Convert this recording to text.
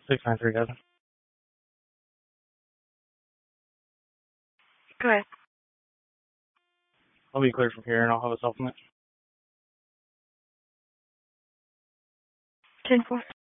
693 Go ahead. I'll be cleared from here and I'll have a supplement. 10-4.